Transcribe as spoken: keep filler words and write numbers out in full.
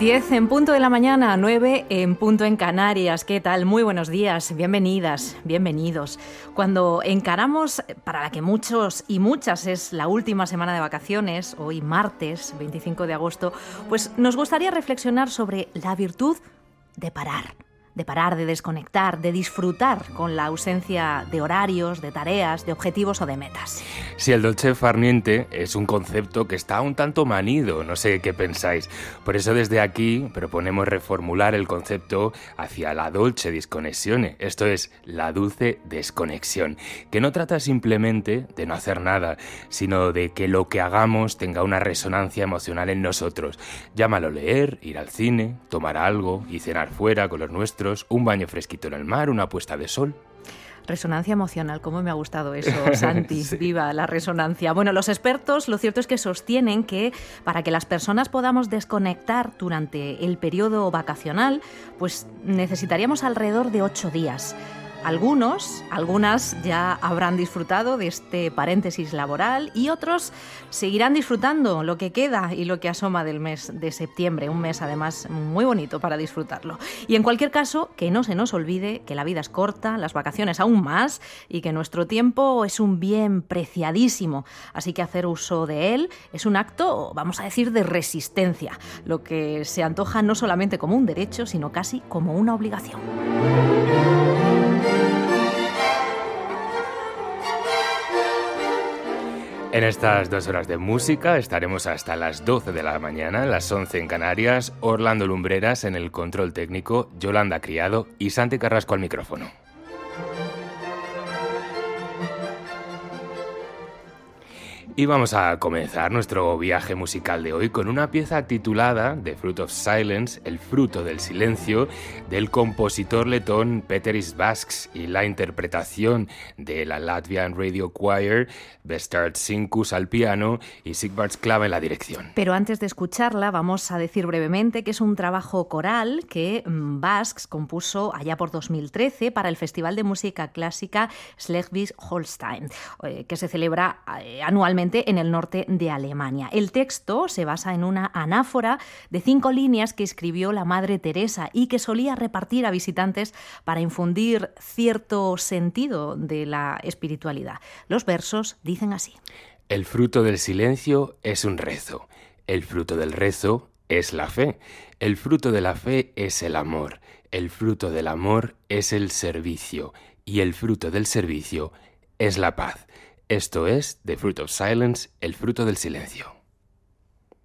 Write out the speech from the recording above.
diez en punto de la mañana, nueve en punto en Canarias. ¿Qué tal? Muy buenos días, bienvenidas, bienvenidos. Cuando encaramos, para la que muchos y muchas es la última semana de vacaciones, hoy martes veinticinco de agosto, pues nos gustaría reflexionar sobre la virtud de parar. De parar, de desconectar, de disfrutar con la ausencia de horarios, de tareas, de objetivos o de metas. Sí, el dolce far niente es un concepto que está un tanto manido, no sé qué pensáis. Por eso desde aquí proponemos reformular el concepto hacia la dolce disconnessione, esto es, la dulce desconexión, que no trata simplemente de no hacer nada, sino de que lo que hagamos tenga una resonancia emocional en nosotros. Llámalo leer, ir al cine, tomar algo y cenar fuera con los nuestros, un baño fresquito en el mar, una puesta de sol. Resonancia emocional, ¿cómo me ha gustado eso, Santi? Sí. Viva la resonancia. Bueno, los expertos lo cierto es que sostienen que para que las personas podamos desconectar durante el periodo vacacional, pues necesitaríamos alrededor de ocho días. Algunos, algunas ya habrán disfrutado de este paréntesis laboral y otros seguirán disfrutando lo que queda y lo que asoma del mes de septiembre, un mes además muy bonito para disfrutarlo. Y en cualquier caso, que no se nos olvide que la vida es corta, las vacaciones aún más y que nuestro tiempo es un bien preciadísimo, así que hacer uso de él es un acto, vamos a decir, de resistencia, lo que se antoja no solamente como un derecho, sino casi como una obligación. En estas dos horas de música estaremos hasta las doce de la mañana, las once en Canarias, Orlando Lumbreras en el control técnico, Yolanda Criado y Santi Carrasco al micrófono. Y vamos a comenzar nuestro viaje musical de hoy con una pieza titulada The Fruit of Silence, el fruto del silencio, del compositor letón Peteris Vasks y la interpretación de la Latvian Radio Choir, Bestart Sinkus al piano y Sigvard Klava en la dirección. Pero antes de escucharla vamos a decir brevemente que es un trabajo coral que Vasks compuso allá por dos mil trece para el Festival de Música Clásica Schleswig-Holstein, que se celebra anualmente en el norte de Alemania. El texto se basa en una anáfora de cinco líneas que escribió la Madre Teresa y que solía repartir a visitantes para infundir cierto sentido de la espiritualidad. Los versos dicen así: El fruto del silencio es un rezo. El fruto del rezo es la fe. El fruto de la fe es el amor. El fruto del amor es el servicio. Y el fruto del servicio es la paz. Esto es The Fruit of Silence, el fruto del silencio.